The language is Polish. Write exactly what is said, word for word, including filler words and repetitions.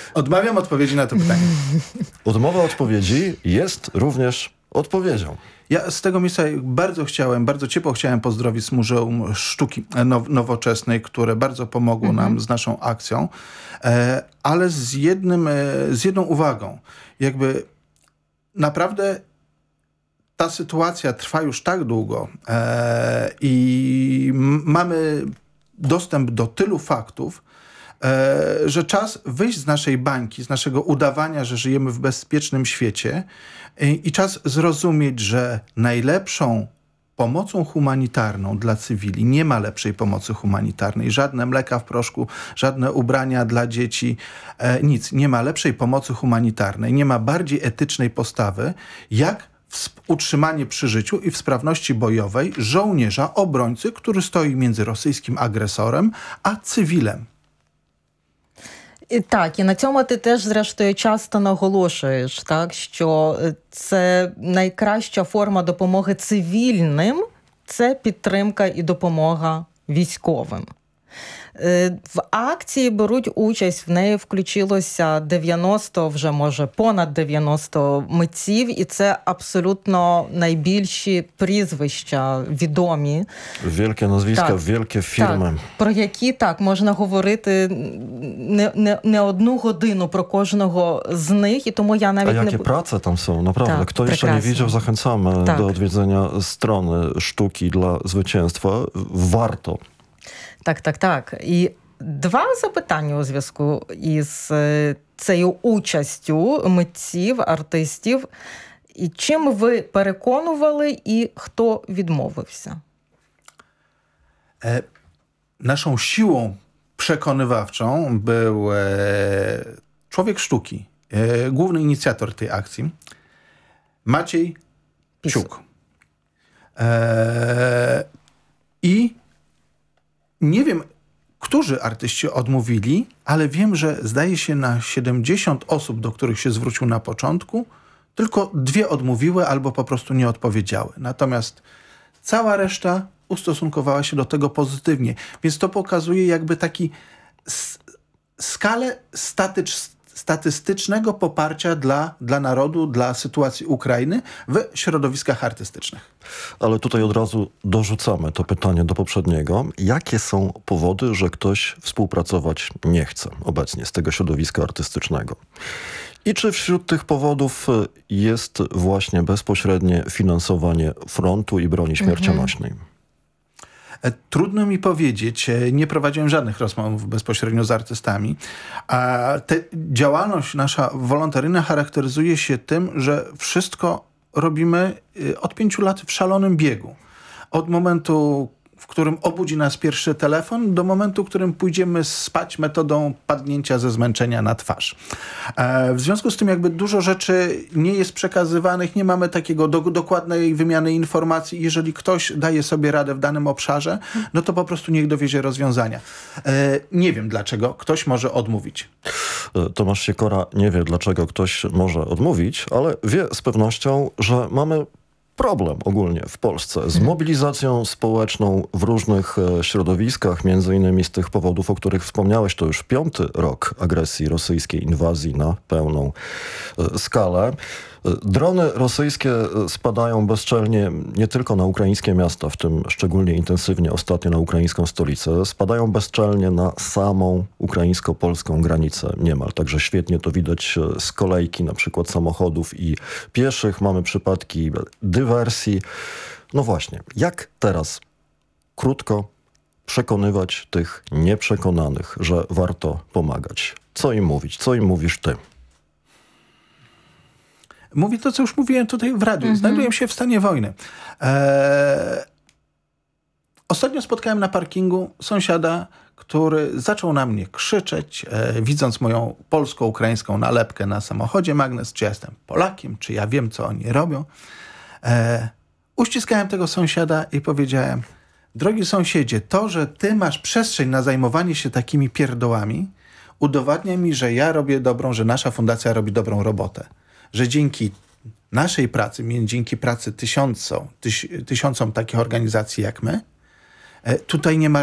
Odmawiam odpowiedzi na to pytanie. Odmowa odpowiedzi jest również odpowiedzią. Ja z tego miejsca bardzo chciałem, bardzo ciepło chciałem pozdrowić Muzeum Sztuki Nowoczesnej, które bardzo pomogło mhm. nam z naszą akcją, e, ale z, jednym, e, z jedną uwagą. Jakby naprawdę ta sytuacja trwa już tak długo e, i m- mamy dostęp do tylu faktów, e, że czas wyjść z naszej bańki, z naszego udawania, że żyjemy w bezpiecznym świecie i, i czas zrozumieć, że najlepszą pomocą humanitarną dla cywili nie ma lepszej pomocy humanitarnej. Żadne mleka w proszku, żadne ubrania dla dzieci, e, nic. Nie ma lepszej pomocy humanitarnej, nie ma bardziej etycznej postawy, jak utrzymanie przy życiu i w sprawności bojowej żołnierza, obrońcy, który stoi między rosyjskim agresorem a cywilem. І так, і на цьому ти теж, зрештою, часто наголошуєш, так, що це найкраща форма допомоги цивільним – це підтримка і допомога військовим. В акції беруть участь, в неї включилося дев'яносто, вже може понад дев'яносто митців, і це абсолютно найбільші прізвища відомі. Wielkie nazwiska, так, wielkie firmy. Так, про які, так, можна говорити не, не, не одну годину про кожного з них, і тому я навіть A не... jakie prace tam są, naprawdę. Tak, Kto jeszcze prekrasne. nie widział, zachęcamy Tak. do odwiedzenia strony Sztuki dla Zwycięstwa. Warto. Так, так, так. І два запитання у зв'язку із цією участю митців, артистів. І чим ви переконували і хто відмовився? E, naszą siłą przekonywawczą był e, człowiek sztuki, e, główny inicjator tej akcji, Maciej Psiuk. E, I nie wiem, którzy artyści odmówili, ale wiem, że zdaje się na siedemdziesiąt osób, do których się zwrócił na początku, tylko dwie odmówiły albo po prostu nie odpowiedziały. Natomiast cała reszta ustosunkowała się do tego pozytywnie. Więc to pokazuje jakby taki s- skalę statycz, statystycznego poparcia dla, dla narodu, dla sytuacji Ukrainy w środowiskach artystycznych. Ale tutaj od razu dorzucamy to pytanie do poprzedniego. Jakie są powody, że ktoś współpracować nie chce obecnie z tego środowiska artystycznego? I czy wśród tych powodów jest właśnie bezpośrednie finansowanie frontu i broni śmiercionośnej? Trudno mi powiedzieć, nie prowadziłem żadnych rozmów bezpośrednio z artystami. A te, działalność nasza wolontaryjna charakteryzuje się tym, że wszystko robimy od pięciu lat w szalonym biegu. Od momentu, w którym obudzi nas pierwszy telefon, do momentu, w którym pójdziemy spać metodą padnięcia ze zmęczenia na twarz. E, w związku z tym jakby dużo rzeczy nie jest przekazywanych, nie mamy takiego do, dokładnej wymiany informacji. Jeżeli ktoś daje sobie radę w danym obszarze, no to po prostu niech dowiezie rozwiązania. E, nie wiem, dlaczego ktoś może odmówić. Tomasz Siekora nie wie, dlaczego ktoś może odmówić, ale wie z pewnością, że mamy problem ogólnie w Polsce z mobilizacją społeczną w różnych środowiskach, między innymi z tych powodów, o których wspomniałeś. To już piąty rok agresji rosyjskiej, inwazji na pełną skalę. Drony rosyjskie spadają bezczelnie nie tylko na ukraińskie miasta, w tym szczególnie intensywnie ostatnio na ukraińską stolicę. Spadają bezczelnie na samą ukraińsko-polską granicę niemal. Także świetnie to widać z kolejki na przykład samochodów i pieszych. Mamy przypadki dywersji. No właśnie, jak teraz krótko przekonywać tych nieprzekonanych, że warto pomagać? Co im mówić? Co im mówisz ty? Mówię to, co już mówiłem tutaj w radiu. Znajduję się w stanie wojny. Eee, ostatnio spotkałem na parkingu sąsiada, który zaczął na mnie krzyczeć, e, widząc moją polsko-ukraińską nalepkę na samochodzie Magnes, czy ja jestem Polakiem, czy ja wiem, co oni robią. E, uściskałem tego sąsiada i powiedziałem: drogi sąsiedzie, to, że ty masz przestrzeń na zajmowanie się takimi pierdołami, udowadnia mi, że ja robię dobrą, że nasza fundacja robi dobrą robotę. Że dzięki naszej pracy, dzięki pracy tysiącom, tyś, tysiącom takich organizacji jak my, tutaj nie ma